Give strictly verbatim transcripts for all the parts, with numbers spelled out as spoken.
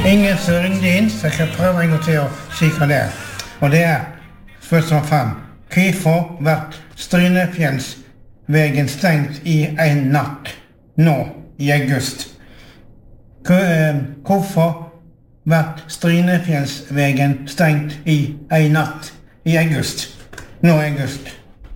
Ingen som ringde inn, så jeg kan prøve en gang til å si hva det er. Og det er spørsmål fem. Hvorfor vært Strynefjellsvegen stengt i en natt nå i august? Hvorfor vært Strynefjellsvegen stengt i en natt i august? Nå i august.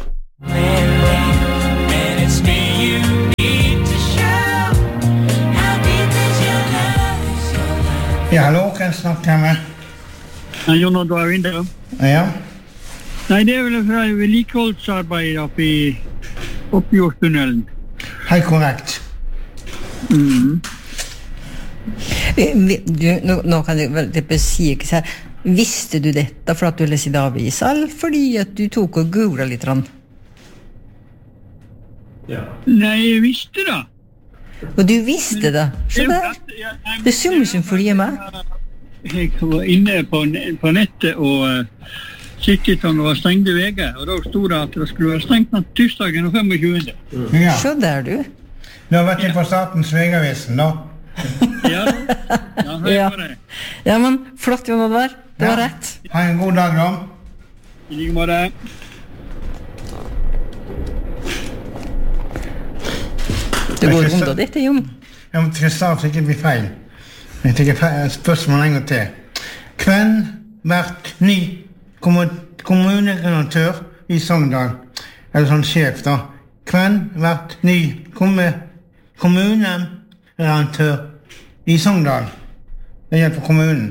Ja, hallo, kan jeg snakke med? Ja, Jon og David, ja. Ja. Nei, det er vel fra vedlikeholdsarbeid oppe i Oppjordstunnelen. Helt korrekt. Mhm. Du, nå, nå kan jeg vel det si ikke så her. Visste du dette for at du leser i avisa, eller fordi at du tok og googlet litt? Ja. Nei, jeg visste det. Og du visste det? Så der. Det summer som følger med. Jeg var inne på, på nettet og uh, kikket om det var stengte veger, og da stod det at det skulle være stengt natt tirsdagen og femogtjuende. Ja. Så der, du. Du har vært inn på Statens Vegavesen, da? Ja, ja, hei på det. Ja, men flott, Jon Oddvar. Det var Ja. rett. Ha en god dag, da. I like måte. Det går rundt av dette, Jon. Jeg må til start ikke bli feil. Jeg tenker feil spørsmål en gang til. Hvem vært ny kommuneredaktør i Sogndal? Eller sånn sjef, da. Hvem vært ny kommuneredaktør i Sogndal? Det hjelper kommunen.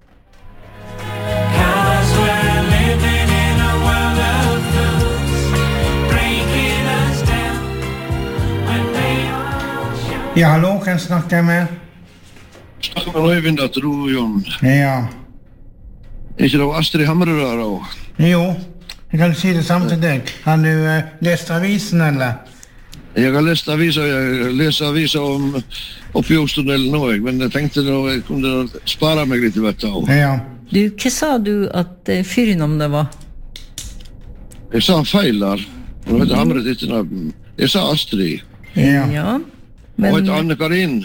Ja, hallo, kan jeg snakke med? Snakker med Øyvind at du, Jon. Ja. Er ikke det Astrid Hamre der også? Jo, jeg kan si det samme til deg. Har du uh, lest avisen, eller? Jeg har lest aviser, jeg leser aviser om Oppjordstunnelen også, men jeg tenkte nå jeg kunne spare meg litt i vet du. Ja. Du, hva sa du at uh, fyrirnavnet var? Jeg sa feil der. Hun heter Hamre til etternavn. Jeg sa Astrid. Ja. Ja, Hun men... heter Anne Karin.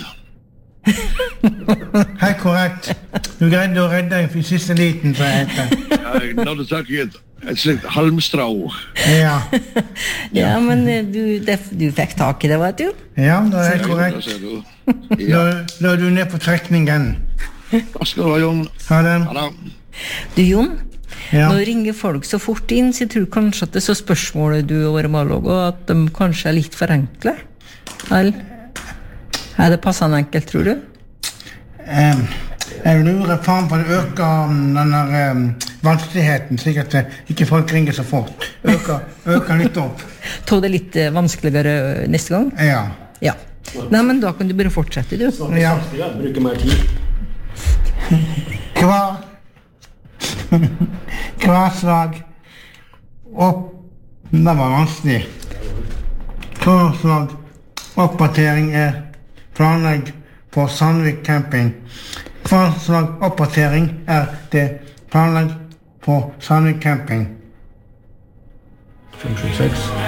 Helt korrekt. Du greide å redde deg i siste liten, så jeg heter. Ja, jeg nådde tak i et, et slikt halmstrå. Ja. Ja, men uh, du, det, du fikk tak i det, vet du? Ja, det er helt korrekt. ser du. Da, Ja. da er du ned på trekningen. Takk skal du ha, Jon. Ha det. Ha det. Du, Jon, Ja. nå ringer folk så fort inn, så jeg tror kanskje at det er så spørsmålet du og Marlog, og at de kanskje er litt for enkle. Eller? Er det passende enkelt, tror du? Um, jeg lurer faen på det øker um, denne um, vanskeligheten, slik at uh, ikke folk ringer så fort. Øker, øker litt opp. Ta det litt uh, vanskeligere uh, neste gang? Ja. Ja. Nei, men da kan du bare fortsette, du. Ja. Bruker mer tid. Hva? Hva slag opp... Det var vanskelig. Hva slag oppdatering er planlegg for Sandvik camping? Hva slag oppdatering er det planlegg for Sandvik camping? fem sju seks